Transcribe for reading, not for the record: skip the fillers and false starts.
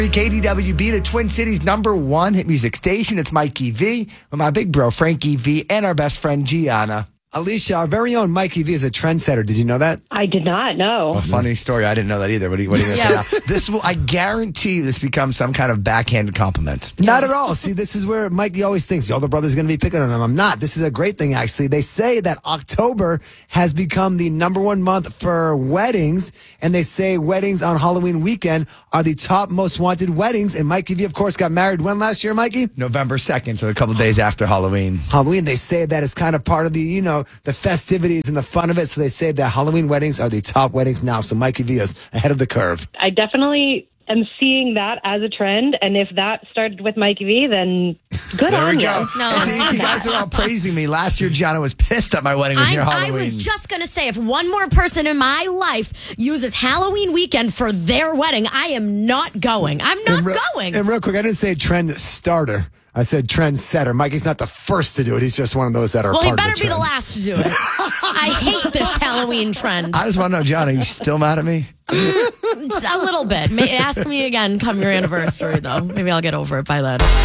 KDWB, the Twin Cities #1 hit music station. It's Mikey V with my big bro, Frankie V, and our best friend, Gianna. Alicia, our very own Mikey V is a trendsetter. Did you know that? I did not know. A funny story. I didn't know that either. What are you going to say now? This will, I guarantee you, this becomes some kind of backhanded compliment. Not at all. See, this is where Mikey always thinks, the older brother's going to be picking on him. I'm not. This is a great thing, actually. They say that October has become the #1 month for weddings, and they say weddings on Halloween weekend are the top most wanted weddings. And Mikey V, of course, got married when last year, Mikey? November 2nd, so a couple days after Halloween. Halloween, they say that it's kind of part of the, the festivities and the fun of it. So they say that Halloween weddings are the top weddings now. So Mikey V is ahead of the curve. I definitely am seeing that as a trend, and if that started with Mikey V, then good There on we you. go. No, See, you guys are all praising me. Last year, Gianna was pissed at my wedding was near I Halloween. was just going to say, if one more person in my life uses Halloween weekend for their wedding, I am not going. I'm not going. And real quick, I didn't say trend starter. I said trend setter. Mikey's not the first to do it. He's just one of those that are Well, he part of better the be the trend. last to do it. I hate this Halloween trend. I just want to know, Gianna, are you still mad at me? A little bit. Ask me again come your anniversary, though. Maybe I'll get over it by then.